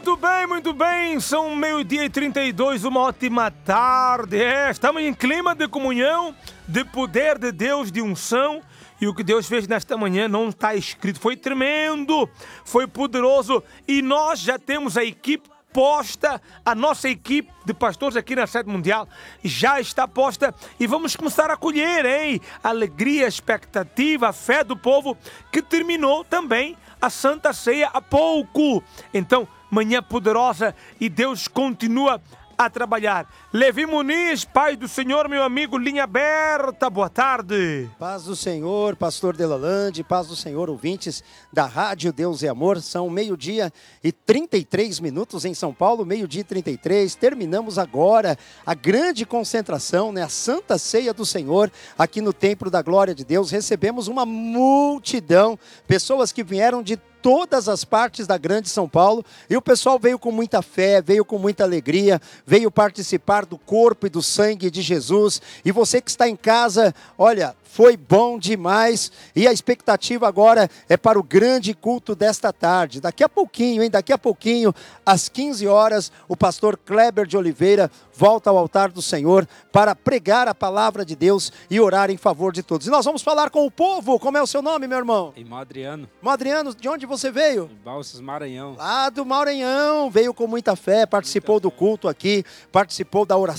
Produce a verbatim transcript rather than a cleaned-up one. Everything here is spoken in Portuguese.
Muito bem, muito bem, são meio-dia e trinta e dois, uma ótima tarde. É, estamos em clima de comunhão, de poder de Deus, de unção. E o que Deus fez nesta manhã não está escrito, foi tremendo, foi poderoso. E nós já temos a equipe posta, a nossa equipe de pastores aqui na Sede Mundial já está posta e vamos começar a colher, hein? A alegria, a expectativa, a fé do povo que terminou também a Santa Ceia há pouco. Então, manhã poderosa e Deus continua a trabalhar. Levi Muniz, Pai do Senhor, meu amigo, linha aberta, boa tarde. Paz do Senhor, pastor Delalande, paz do Senhor, ouvintes da Rádio Deus e Amor. São meio-dia e trinta e três minutos em São Paulo, meio-dia e trinta e três. Terminamos agora a grande concentração, né, a Santa Ceia do Senhor, aqui no Templo da Glória de Deus. Recebemos uma multidão, pessoas que vieram de todas as partes da grande São Paulo, e o pessoal veio com muita fé, veio com muita alegria, veio participar do corpo e do sangue de Jesus. E você que está em casa, olha, foi bom demais, e a expectativa agora é para o grande culto desta tarde. Daqui a pouquinho, hein, daqui a pouquinho, às quinze horas, o pastor Kleber de Oliveira volta ao altar do Senhor para pregar a palavra de Deus e orar em favor de todos. E nós vamos falar com o povo. Como é o seu nome, meu irmão? Irmão Adriano. Irmão Adriano, de onde você veio? Em Balsas, Maranhão. Lá do Maranhão, veio com muita fé, participou muita do fé. culto aqui, participou da oração.